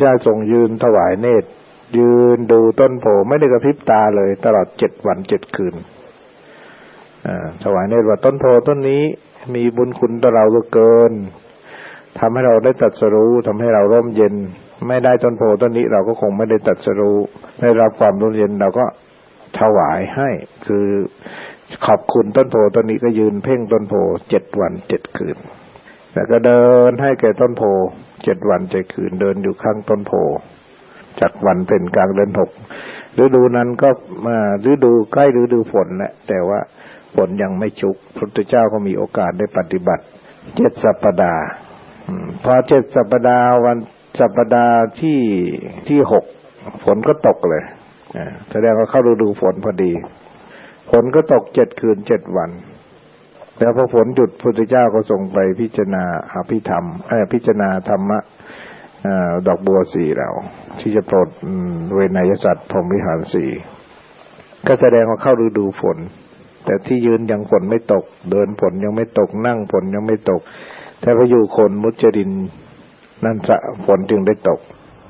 เจ้าทรงยืนถวายเนตรยืนดูต้นโพไม่ได้กระพริบตาเลยตลอด7 วัน 7 คืนถวายเนตรว่าต้นโพต้นนี้มีบุญคุณต่อเราเหลือเกินทำให้เราได้ตรัสรู้ทำให้เราร่มเย็นไม่ได้ต้นโพต้นนี้เราก็คงไม่ได้ตรัสรู้ได้รับความร่มเย็นเราก็ถวายให้คือขอบคุณต้นโพต้นนี้ก็ยืนเพ่งต้นโพ7 วัน 7 คืนแล้วก็เดินให้แก่ต้นโพ7 วัน 7 คืนเดินอยู่ข้างต้นโพจากวันเพ็ญกลางเดือน6ฤดูนั้นก็มาฤดูใกล้ฤดูฝนแหละแต่ว่าฝนยังไม่ชุกพระพุทธเจ้าก็มีโอกาสได้ปฏิบัติ7 สัปดาห์พอ7 สัปดาห์วันสัปดาห์ที่6ฝนก็ตกเลยแสดงว่าเข้าฤดูฝนพอดีฝนก็ตก7 คืน 7 วันแล้วพอฝนหยุดพระพุทธเจ้าก็ทรงไปพิจารณาอภิธรรมพิจารณาธรรมะดอกบัว4เหล่าที่จะโปรดเวนยสัตว์พรหมวิหาร4ก็แสดงว่าเข้าฤดูฝนแต่ที่ยืนยังฝนไม่ตกเดินฝนยังไม่ตกนั่งฝนยังไม่ตกแต่พออยู่โคนมุจรินนั่นฝนจึงได้ตก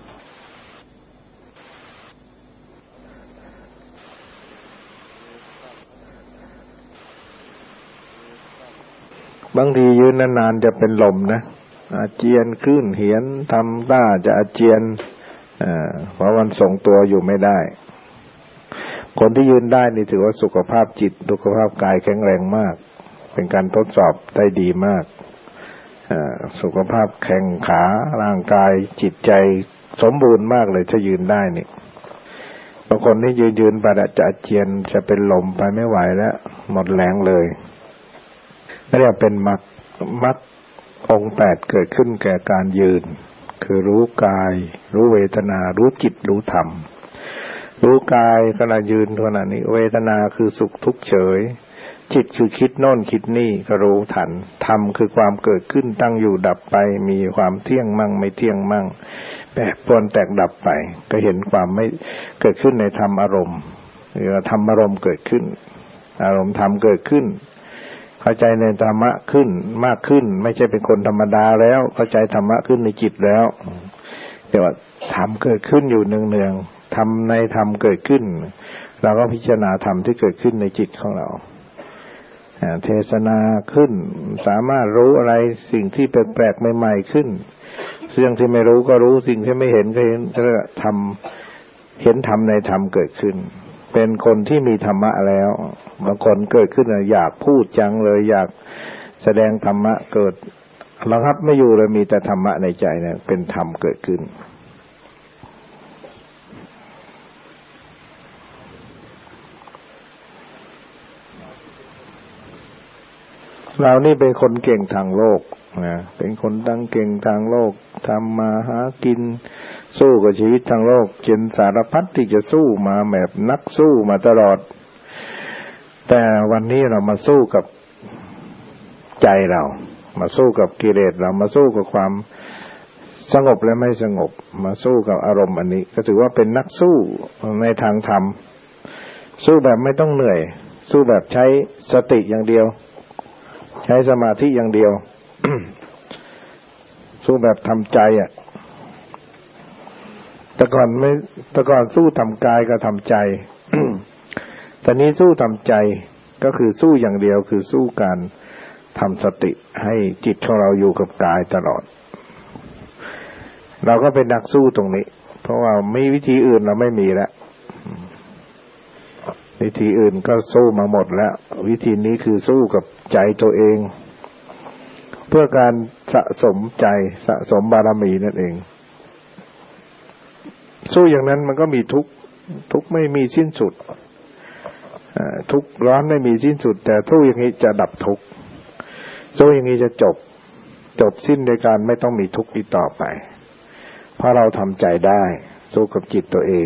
บางทียืนนานๆจะเป็นลมนะอาเจียนขึ้นเหียนทำท่าจะอาเจียนเพราะมันทรงตัวอยู่ไม่ได้คนที่ยืนได้นี่ถือว่าสุขภาพจิตสุขภาพกายแข็งแรงมากเป็นการทดสอบได้ดีมากสุขภาพแข็งขาร่างกายจิตใจสมบูรณ์มากเลยถ้ายืนได้นี่บางคนที่ยืนไปจะอาเจียนจะเป็นลมไปไม่ไหวแล้วหมดแรงเลยเรียกเป็นมรรคองค์8เกิดขึ้นแก่การยืนคือรู้กายรู้เวทนารู้จิตรู้ธรรมรู้กายขณะยืนขณะนี้เวทนาคือสุขทุกข์เฉยจิตคือคิดโน่นคิดนี่ก็รู้ทันธรรมคือความเกิดขึ้นตั้งอยู่ดับไปมีความเที่ยงมั่งไม่เที่ยงมั่งแปรปรวนแตกดับไปก็เห็นความไม่เกิดขึ้นในธรรมอารมณ์หรือธรรมอารมณ์เกิดขึ้นอารมณ์ธรรมเกิดขึ้นเข้าใจในธรรมะขึ้นมากขึ้นไม่ใช่เป็นคนธรรมดาแล้วเข้าใจธรรมะขึ้นในจิตแล้วแต่ว่าธรรมเกิดขึ้นอยู่เนืองๆธรรมในธรรมเกิดขึ้นเราก็พิจารณาธรรมที่เกิดขึ้นในจิตของเราเทศนาขึ้นสามารถรู้อะไรสิ่งที่แปลกๆใหม่ๆขึ้นเรื่องที่ไม่รู้ก็รู้สิ่งที่ไม่เห็นก็เห็นธรรมเห็นธรรมในธรรมเกิดขึ้นเป็นคนที่มีธรรมะแล้วบางคนเกิดขึ้นอยากพูดจังเลยอยากแสดงธรรมะเกิดระงับไม่อยู่เลยมีแต่ธรรมะในใจเนี่ยเป็นธรรมเกิดขึ้นเรานี่เป็นคนเก่งทางโลกนะเป็นคนตั้งเก่งทางโลกทำมาหากินสู้กับชีวิตทางโลกจนสารพัดที่จะสู้มาแบบนักสู้มาตลอดแต่วันนี้เรามาสู้กับใจเรามาสู้กับกิเลสเรามาสู้กับความสงบและไม่สงบมาสู้กับอารมณ์อันนี้ก็ถือว่าเป็นนักสู้ในทางธรรมสู้แบบไม่ต้องเหนื่อยสู้แบบใช้สติอย่างเดียวใช้สมาธิอย่างเดียว สู้แบบทำใจแต่ก่อนสู้ทำกายก็ทำใจ ตอนนี้สู้ทำใจก็คือสู้อย่างเดียวคือสู้การทำสติให้จิตของเราอยู่กับกายตลอดเราก็เป็นนักสู้ตรงนี้เพราะว่าไม่วิธีอื่นเราไม่มีแล้ววิธีอื่นก็สู้มาหมดแล้ววิธีนี้คือสู้กับใจตัวเองเพื่อการสะสมใจสะสมบารมีนั่นเองสู้อย่างนั้นมันก็มีทุกข์ไม่มีสิ้นสุดทุกข์ร้อนไม่มีสิ้นสุดแต่สู้อย่างนี้จะดับทุกข์สู้อย่างนี้จะจบสิ้นในการไม่ต้องมีทุกข์อีกต่อไปเพราะเราทำใจได้สู้กับจิตตัวเอง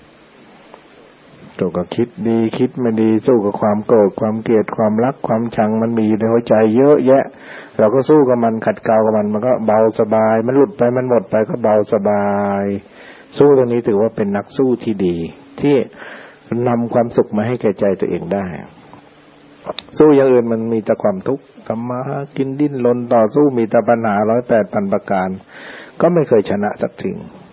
สู้กับคิดดีคิดไม่ดีสู้กับความโกรธความเกลียดความรักความชังมันมีอยู่ในหัวใจเยอะแยะเราก็สู้กับมันขัดเกลากับมันก็เบาสบายมันหลุดไปมันหมดไปก็เบาสบายสู้ตรงนี้ถือว่าเป็นนักสู้ที่ดีที่นำความสุขมาให้แก่ใจตัวเองได้สู้อย่างอื่นมันมีแต่ความทุกข์ทำมาหากินดิ้นรนต่อสู้มีแต่ปัญหา108,000 ประการก็ไม่เคยชนะสักที